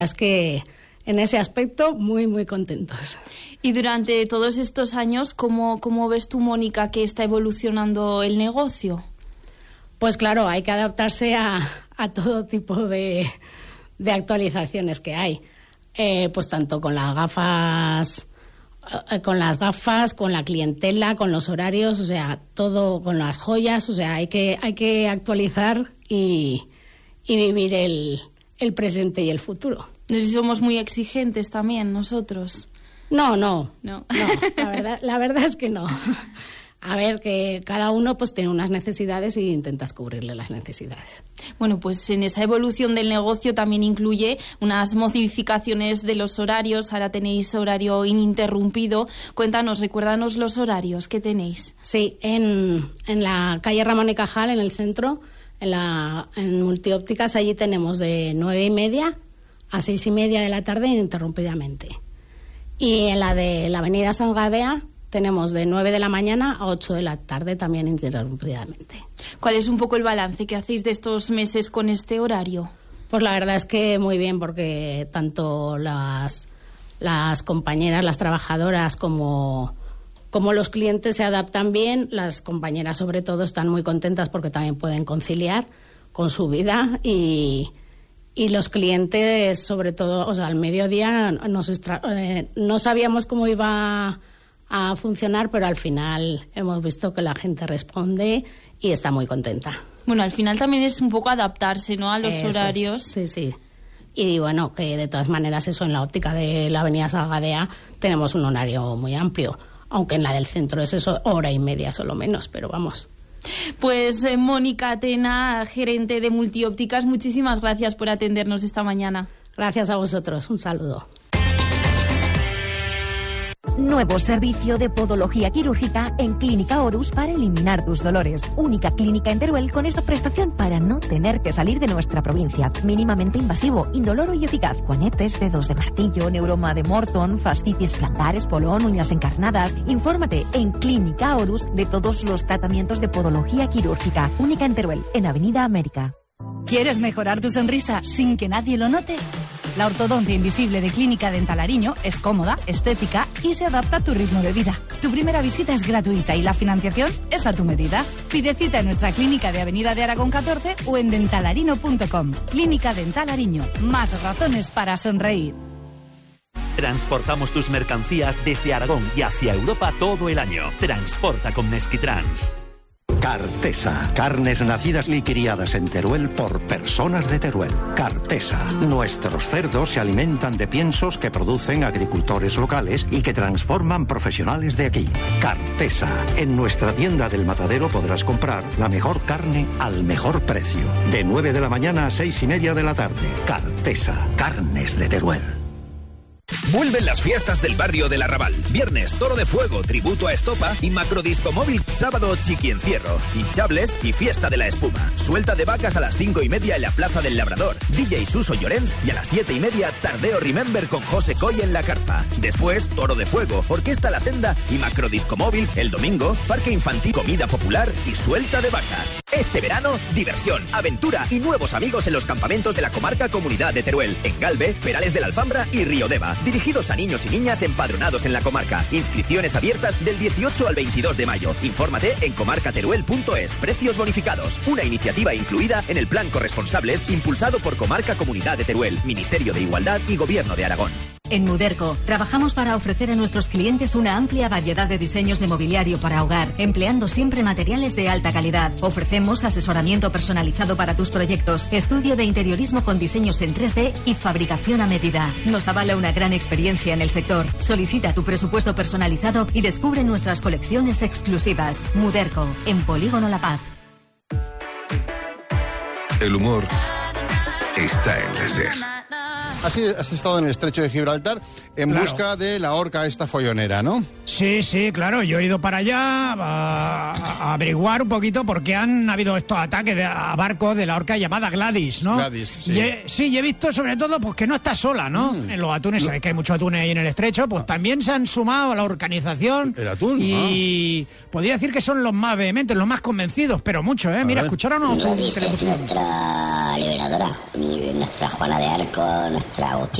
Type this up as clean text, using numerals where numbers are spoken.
Es que en ese aspecto muy, muy contentos. Y durante todos estos años, ¿cómo ves tú, Mónica, que está evolucionando el negocio? Pues claro, hay que adaptarse a todo tipo de actualizaciones que hay. Pues tanto con las gafas, con la clientela, con los horarios, o sea, todo, con las joyas, o sea, hay que actualizar y vivir el presente y el futuro. No sé si somos muy exigentes también nosotros. No, la verdad es que no. A ver, que cada uno pues tiene unas necesidades y intentas cubrirle las necesidades. Bueno, pues en esa evolución del negocio también incluye unas modificaciones de los horarios. Ahora tenéis horario ininterrumpido. Recuérdanos los horarios que tenéis. Sí, en la calle Ramón y Cajal, en el centro, en Multiópticas, allí tenemos de 9:30 a 6:30 de la tarde ininterrumpidamente. Y en la de la avenida San Gadea tenemos de 9 de la mañana a 8 de la tarde también ininterrumpidamente. ¿Cuál es un poco el balance que hacéis de estos meses con este horario? Pues la verdad es que muy bien, porque tanto las compañeras, las trabajadoras como los clientes se adaptan bien. Las compañeras sobre todo están muy contentas porque también pueden conciliar con su vida y los clientes sobre todo, o sea, al mediodía no sabíamos cómo iba a funcionar, pero al final hemos visto que la gente responde y está muy contenta. Bueno, al final también es un poco adaptarse, ¿no?, a los horarios. Sí. Y bueno, que de todas maneras eso, en la óptica de la avenida San Gadea tenemos un horario muy amplio, aunque en la del centro es eso, 1:30 solo menos, pero vamos. Pues Mónica Tena, gerente de Multiópticas, muchísimas gracias por atendernos esta mañana. Gracias a vosotros, un saludo. Nuevo servicio de podología quirúrgica en Clínica Horus para eliminar tus dolores. Única clínica en Teruel con esta prestación para no tener que salir de nuestra provincia. Mínimamente invasivo, indoloro y eficaz. Juanetes, dedos de martillo, neuroma de Morton, fascitis plantar, espolón, uñas encarnadas. Infórmate en Clínica Horus de todos los tratamientos de podología quirúrgica. Única en Teruel, en Avenida América. ¿Quieres mejorar tu sonrisa sin que nadie lo note? La ortodoncia invisible de Clínica Dental Ariño es cómoda, estética y se adapta a tu ritmo de vida. Tu primera visita es gratuita y la financiación es a tu medida. Pide cita en nuestra clínica de Avenida de Aragón 14 o en dentalarino.com. Clínica Dental Ariño. Más razones para sonreír. Transportamos tus mercancías desde Aragón y hacia Europa todo el año. Transporta con Mesquitrans. Cartesa, carnes nacidas y criadas en Teruel por personas de Teruel. Cartesa, nuestros cerdos se alimentan de piensos que producen agricultores locales y que transforman profesionales de aquí. Cartesa, en nuestra tienda del Matadero podrás comprar la mejor carne al mejor precio. De 9 de la mañana a 6:30 de la tarde. Cartesa, carnes de Teruel. Vuelven las fiestas del barrio del Arrabal. Viernes, Toro de Fuego, tributo a Estopa y Macrodisco Móvil. Sábado, Chiquiencierro, hinchables y fiesta de la espuma. Suelta de vacas a las 5:30 en la Plaza del Labrador. DJ Suso Llorens y a las 7:30 Tardeo Remember con José Coy en la carpa. Después, Toro de Fuego, Orquesta La Senda y Macrodisco Móvil. El domingo, parque infantil, comida popular y suelta de vacas. Este verano, diversión, aventura y nuevos amigos en los campamentos de la comarca Comunidad de Teruel. En Galve, Perales de la Alfambra y Riodeva. Dirigidos a niños y niñas empadronados en la comarca. Inscripciones abiertas del 18 al 22 de mayo. Infórmate en comarcateruel.es. Precios bonificados. Una iniciativa incluida en el Plan Corresponsables impulsado por Comarca Comunidad de Teruel, Ministerio de Igualdad y Gobierno de Aragón. En Muderco, trabajamos para ofrecer a nuestros clientes una amplia variedad de diseños de mobiliario para hogar, empleando siempre materiales de alta calidad. Ofrecemos asesoramiento personalizado para tus proyectos, estudio de interiorismo con diseños en 3D y fabricación a medida. Nos avala una gran experiencia en el sector. Solicita tu presupuesto personalizado y descubre nuestras colecciones exclusivas. Muderco, en Polígono La Paz. El humor está en la SER. Así has estado en el estrecho de Gibraltar en busca de la orca esta follonera, ¿no? Sí, claro. Yo he ido para allá a averiguar un poquito por qué han habido estos ataques a barcos de la orca llamada Gladys, ¿no? Gladys, sí. Y he visto sobre todo pues que no está sola, ¿no? En los atunes, sabes que hay muchos atunes ahí en el estrecho, pues también se han sumado a la organización. El atún, y podría decir que son los más vehementes, los más convencidos, pero muchos, Mira, escucharon. Gladys es nuestra liberadora, nuestra Juana de Arco, nuestra la